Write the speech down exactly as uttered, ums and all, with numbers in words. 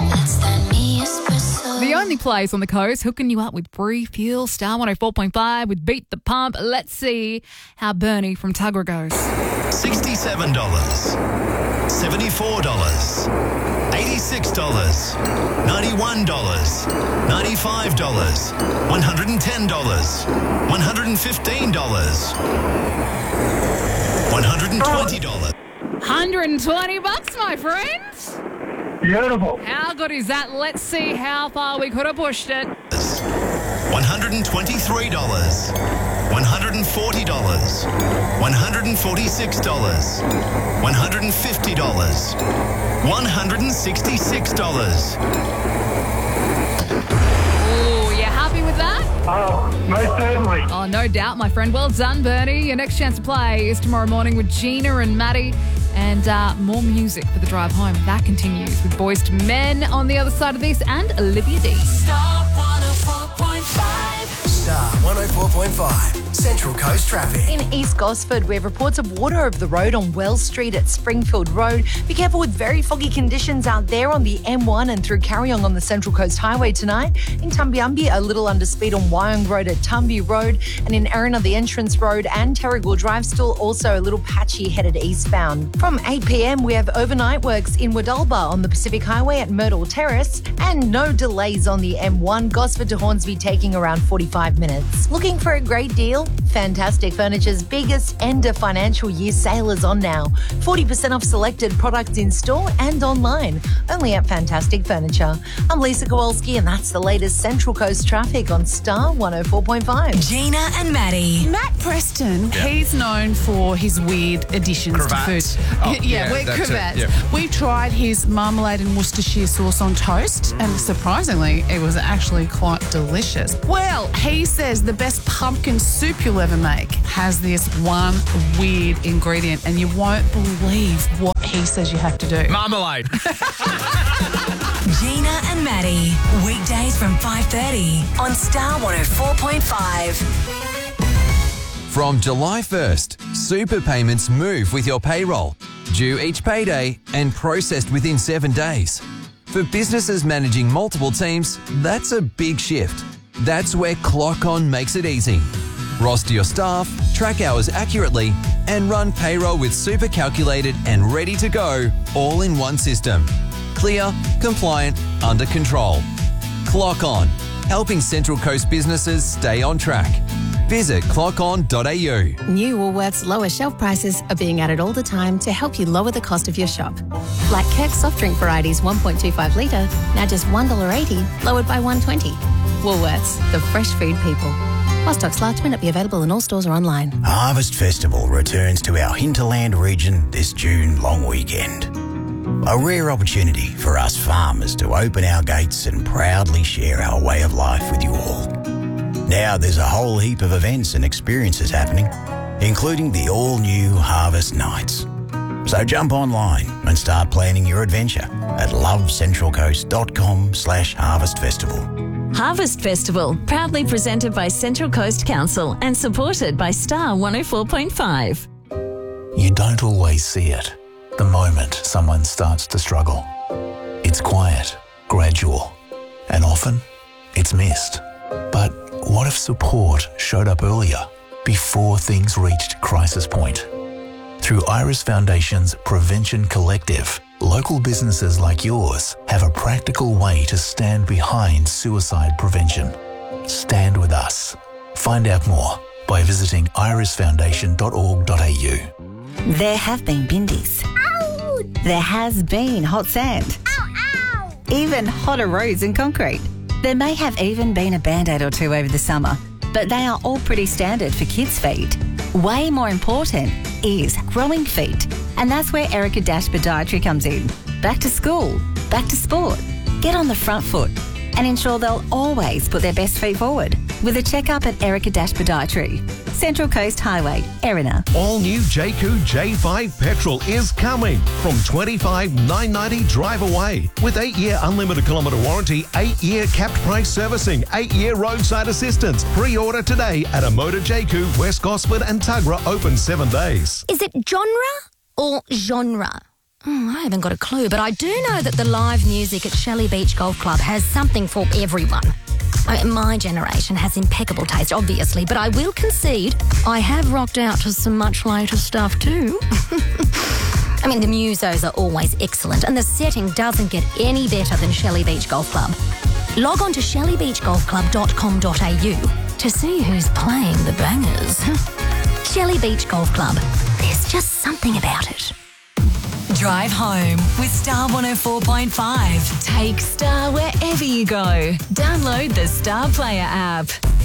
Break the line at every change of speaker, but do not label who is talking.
The only place on the coast hooking you up with free fuel. Star one oh four point five with Beat the Pump. Let's see how Bernie from Tuggerah goes.
sixty-seven dollars, seventy-four dollars, eighty-six dollars, ninety-one dollars, ninety-five dollars, one hundred ten dollars, one hundred fifteen dollars, one hundred twenty dollars.
one hundred twenty bucks, my friends.
Beautiful.
How good is that? Let's see how far we could have pushed it.
one hundred twenty-three dollars, one hundred forty dollars, one hundred forty-six dollars, one hundred fifty dollars, one hundred sixty-six dollars.
Oh, you happy with that?
Oh, most certainly.
Oh, no doubt, my friend. Well done, Bernie. Your next chance to play is tomorrow morning with Gina and Maddie. And uh, more music for the drive home. That continues with Boys to Men on the other side of this and Olivia D.
Star one oh four point five.
Star one oh four point five. Central Coast traffic.
In East Gosford, we have reports of water over the road on Wells Street at Springfield Road. Be careful with very foggy conditions out there on the M one and through Carryong on the Central Coast Highway tonight. In Tumbiumbi, a little under speed on Wyong Road at Tumby Road. And in Erina, the entrance road and Terrigal Drive still also a little patchy headed eastbound. From eight p.m, we have overnight works in Wadalba on the Pacific Highway at Myrtle Terrace. And no delays on the M one, Gosford to Hornsby taking around forty-five minutes. Looking for a great deal? Fantastic Furniture's biggest end of financial year sale is on now. forty percent off selected products in store and online. Only at Fantastic Furniture. I'm Lisa Kowalski and that's the latest Central Coast traffic on Star one oh four point five.
Gina and Maddie.
Matt Preston,
Yeah.
he's known for his weird additions
Cravats.
to food.
Oh,
yeah,
yeah,
we're
that's it,
cravats.
yeah.
We tried his marmalade and Worcestershire sauce on toast, and surprisingly, it was actually quite delicious. Well, he says the best pumpkin soup you'll ever make has this one weird ingredient, and you won't believe what he says you have to do.
Marmalade.
Gina and Maddie. Weekdays from five thirty on Star one oh four point five.
From July first, super payments move with your payroll, due each payday and processed within seven days. For businesses managing multiple teams, that's a big shift. That's where Clock On makes it easy. Roster your staff, track hours accurately, and run payroll with super calculated and ready to go, all in one system. Clear, compliant, under control. Clock On, helping Central Coast businesses stay on track. Visit clock on dot a u.
New Woolworths lower shelf prices are being added all the time to help you lower the cost of your shop. Like Kirk's soft drink varieties one point two five litre, now just one dollar eighty, lowered by one dollar twenty. Woolworths, the fresh food people. While stocks last may not be available in all stores or online.
Harvest Festival returns to our hinterland region this June long weekend. A rare opportunity for us farmers to open our gates and proudly share our way of life with you all. Now there's a whole heap of events and experiences happening, including the all-new Harvest Nights. So jump online and start planning your adventure at lovecentralcoast.com slash harvest festival.
Harvest Festival, proudly presented by Central Coast Council and supported by Star one oh four point five.
You don't always see it, the moment someone starts to struggle. It's quiet, gradual, and often it's missed. But what if support showed up earlier, before things reached crisis point? Through Iris Foundation's Prevention Collective, local businesses like yours have a practical way to stand behind suicide prevention. Stand with us. Find out more by visiting iris foundation dot org dot a u.
There have been bindies.
Ow!
There has been hot sand.
Ow, ow!
Even hotter roads and concrete. There may have even been a Band-Aid or two over the summer, but they are all pretty standard for kids' feet. Way more important is growing feet, and that's where Erica Dash Podiatry comes in. Back to school, back to sport. Get on the front foot and ensure they'll always put their best feet forward with a checkup at Erica Dash Podiatry. Central Coast Highway, Erina.
All new Jayco J five petrol is coming from twenty-five thousand nine hundred ninety dollars drive away with eight-year unlimited kilometre warranty, eight-year capped price servicing, eight-year roadside assistance. Pre-order today at a Motor Jayco, West Gosford and Tuggerah, open seven days.
Is it genre or genre?
Oh, I haven't got a clue, but I do know that the live music at Shelley Beach Golf Club has something for everyone. I mean, my generation has impeccable taste, obviously, but I will concede I have rocked out to some much later stuff too. I mean, the musos are always excellent, and the setting doesn't get any better than Shelley Beach Golf Club. Log on to shelley beach golf club dot com dot a u to see who's playing the bangers. Shelley Beach Golf Club. There's just something about it.
Drive home with Star one oh four point five.
Take Star wherever you go. Download the Star Player app.